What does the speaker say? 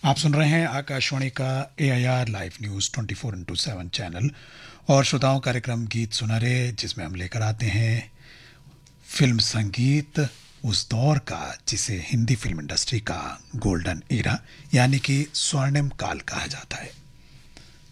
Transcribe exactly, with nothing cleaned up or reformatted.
आप सुन रहे हैं आकाशवाणी का ए I R live news twenty four into seven channel और श्रोताओं कार्यक्रम गीत सुनहरे, जिसमें हम लेकर आते हैं फिल्म संगीत उस दौर का जिसे हिंदी फिल्म इंडस्ट्री का गोल्डन एरा यानी कि स्वर्णिम काल कहा जाता है।